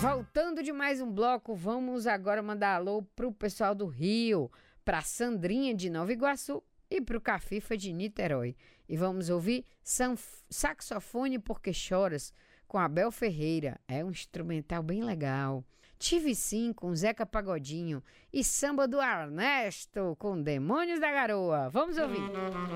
Voltando de mais um bloco, vamos agora mandar alô pro pessoal do Rio, pra Sandrinha de Nova Iguaçu e pro Cafifa de Niterói. E vamos ouvir Saxofone Porque Choras, com Abel Ferreira. É um instrumental bem legal. Tive Sim, com Zeca Pagodinho. E Samba do Ernesto, com Demônios da Garoa. Vamos ouvir.